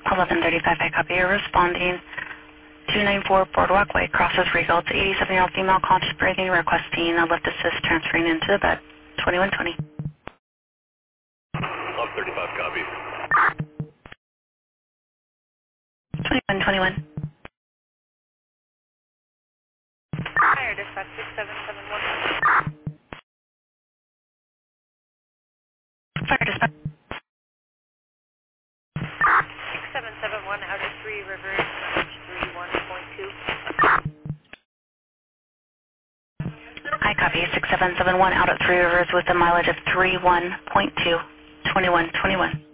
1135, I copy. You're responding 294 Boardwalk Way, crosses Regal. It's 87-year-old female, conscious breathing, requesting a lift assist, transferring into the bed. 2120. 1135, copy. 2121. Fire dispatch 6771. Fire dispatch. 6771 out of 3 Rivers, mileage 31.2. I copy. 6771 out at 3 Rivers with a mileage of 31.2. 2121.